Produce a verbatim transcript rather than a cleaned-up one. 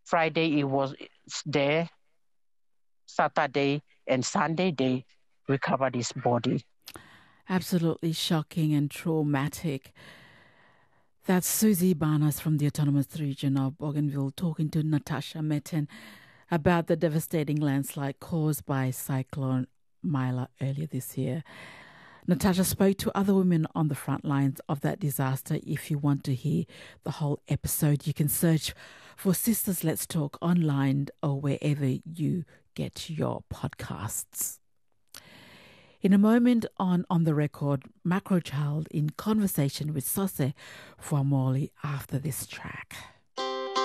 Friday it was there. Saturday and Sunday they recovered his body. Absolutely shocking and traumatic. That's Susie Barnes from the Autonomous Region of Bougainville talking to Natasha Metten about the devastating landslide caused by Cyclone Mila earlier this year. Natasha spoke to other women on the front lines of that disaster. If you want to hear the whole episode, you can search for Sisters Let's Talk online or wherever you get your podcasts. In a moment on On the Record, Macro Child in conversation with Sose Fuamoli after this track.